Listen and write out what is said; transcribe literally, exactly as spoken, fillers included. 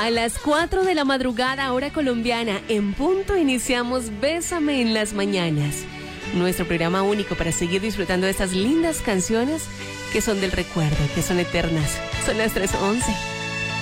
A las cuatro de la madrugada, hora colombiana, en punto, iniciamos Bésame en las mañanas. Nuestro programa único para seguir disfrutando de estas lindas canciones que son del recuerdo, que son eternas. Son las tres once.